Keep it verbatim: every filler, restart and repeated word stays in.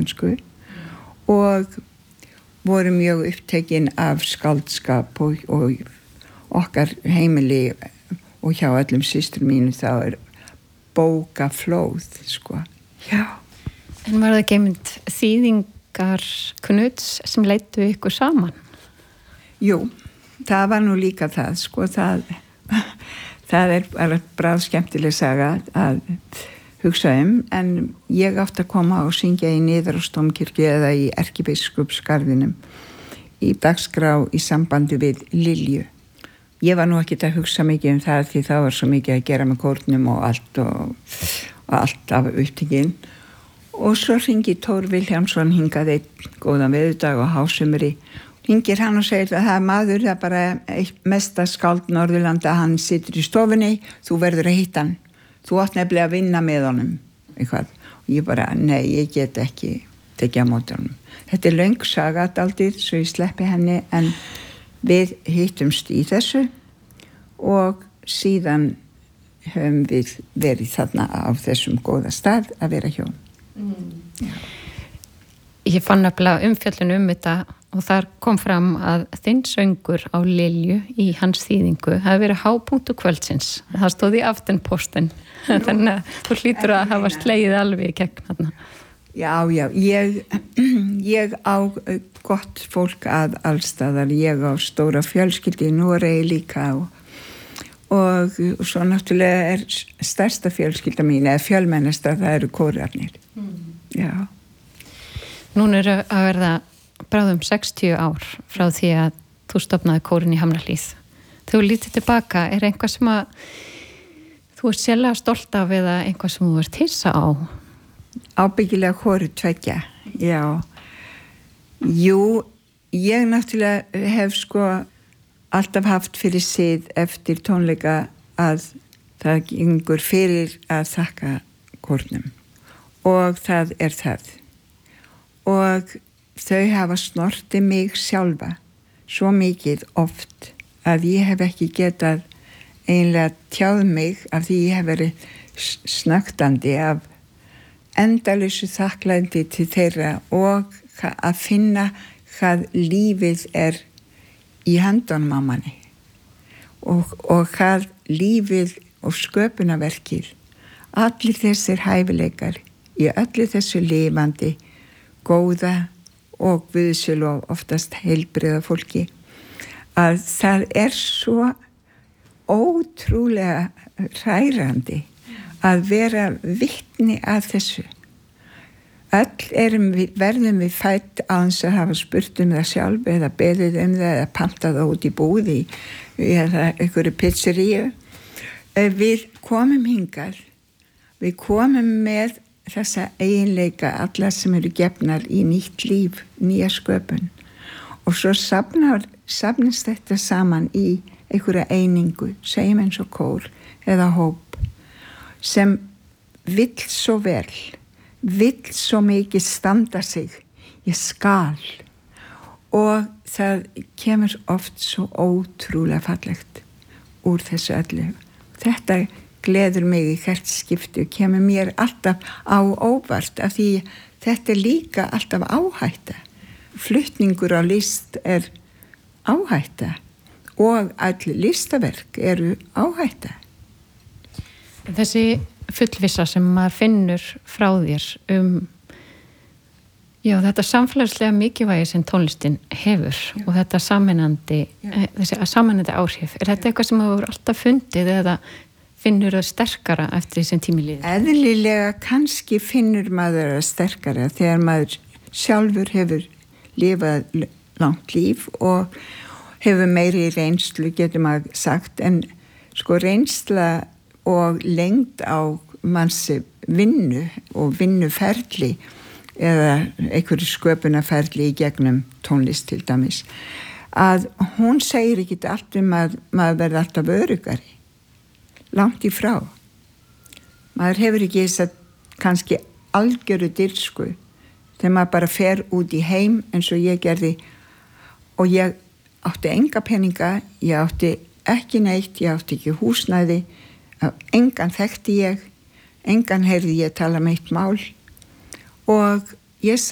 íslensku og voru mjög upptekin af skáldskap og, og okkar heimili og hjá öllum systrum mínu þá er bókaflóð, sko. Já. En var það ekki einmitt þýðingar Knuts sem leiddu ykkur saman? Jú, það var nú líka það, sko, það, það er bara bráð skemmtileg saga að hugsa um, en ég átti að koma og syngja í Niðarósdómkirkju eða í Erkibiskupsgarðinum í dagskrá í sambandi við Lilju. Ég var nú ekkert að hugsa mikið um það því það var svo mikið að gera með kórnum og allt og, og allt af upptekinn. Og svo hringi Tór Vilhjálmsson hingað einn góðan veðurdag og hásumri. Hringir hann og segir að það er maður, það er bara mesta skáld Norðurlanda, hann situr í stofunni, þú verður að hitta hann. Þú átt nefnilega að vinna með honum, eitthvað. Og ég bara, nei, ég get ekki tekið á móti honum. Þetta er löng saga dálítið, svo ég sleppi henni, en við hittumst í þessu og síðan höfum við verið þarna á þessum góða stað að vera hjá. Mm. Ég fann nefnilega umfjöllun um þetta og þar kom fram að þinn söngur á Lilju í hans þýðingu hafi verið hápunktur kvöldsins. Það stóð í Aftenposten. Þannig að þú hlýtur að hafa slegið alveg í gegn þarna. Já, já, ég, ég á gott fólk að allstaðar, ég á stóra fjölskyldu í Noregi líka og, og, og svo náttúrulega er stærsta fjölskylda mín, eða fjölmennasta, það eru kórarnir. Mm. Já. Núna eru að verða bráðum sextíu ár frá því að þú stofnaði kórinn í Hamrahlíð. Þegar þú lítið tilbaka, er einhvað sem að þú ert sérlega stolt af eða einhvað sem þú ert hissa á? Ábyggilega hvoru tveggja, já. Jú, ég náttúrulega hef sko alltaf haft fyrir sið eftir tónleika að það gengur fyrir að þakka kórnum og það er það. Og þau hafa snortið mig sjálfa svo mikið oft að ég hef ekki getað einlega tjáð mig af því ég hef verið snögtandi af endalausu þakklæti til þeirra og að finna hvað lífið er í höndunum á manni og, og hvað lífið og sköpunarverkið, allir þessir hæfileikar í öllu þessu lifandi, góða og guðsölu og oftast heilbriða fólki, að það er svo ótrúlega hrærandi að vera vitni að þessu. Öll erum við, verðum við fædd á þess að hafa spurt um það sjálf eða beðið um það eða pantað það út í búði eða einhverju pizzeríu. Við komum hingað, við komum með þessa eiginleika alla sem eru gefnar í nýtt líf, nýja sköpun og svo safnar, safnast þetta saman í einhverja einingu, segjum eins og kór eða hóp sem vill svo vel, vill svo mikið standa sig, ég skal og það kemur oft svo ótrúlega fallegt úr þessu öllu. Þetta gleður mig í hvert skipti og kemur mér alltaf á óvart af því þetta er líka alltaf áhætta. Flutningur á list er áhætta og all listaverk eru áhætta. Þessi fullvissa sem maður finnur frá þér um já, þetta samfélagslega mikilvægi sem tónlistin hefur já. Og þetta sameinandi, þessi sameinandi áhrif, er þetta eitthvað sem maður alltaf fundið eða finnur það sterkara eftir því sem tími líður? Eðlilega kannski finnur maður það sterkara þegar maður sjálfur hefur lifað langt líf og hefur meiri reynslu, getur maður sagt, en sko reynsla og lengd á manns vinnu og vinnuferli eða einhverju sköpunarferli í gegnum tónlist til dæmis, að hún segir ekki allt um að maður verði alltaf öruggari. Langt í frá. Maður hefur ekki þess að kannski algjöru dirfsku þegar maður bara fer út í heim eins og ég gerði og ég átti enga peninga, ég átti ekki neitt, ég átti ekki húsnæði, engan þekkti ég, engan heyrði ég tala meitt mál og ég